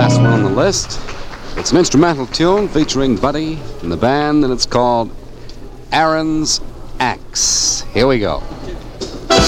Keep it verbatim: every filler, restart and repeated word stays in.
last one on the list. It's an instrumental tune featuring Buddy and the band, and it's called Aaron's Axe. Here we go.